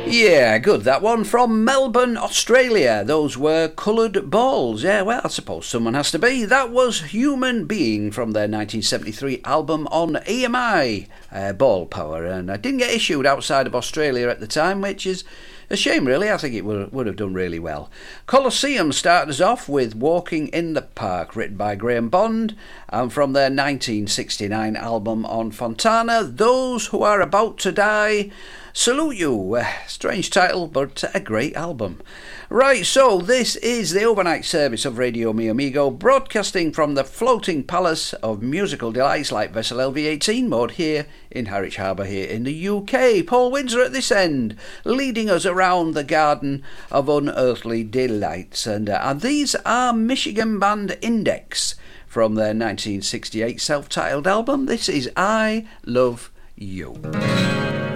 Yeah, good. That one from Melbourne, Australia. Those were Coloured Balls. Yeah, well, I suppose someone has to be. That was Human Being from their 1973 album on EMI, Ball Power. And I didn't get issued outside of Australia at the time, which is a shame, really. I think it would have done really well. Colosseum started us off with Walking in the Park, written by Graham Bond, and from their 1969 album on Fontana, Those Who Are About to Die Salute You. Strange title, but a great album. Right, so this is the overnight service of Radio Mi Amigo, broadcasting from the floating palace of musical delights like Vessel LV18 mode here in Harwich Harbour here in the UK. Paul Windsor at this end, leading us around the garden of unearthly delights. And these are Michigan band Index from their 1968 self-titled album. This is I Love You.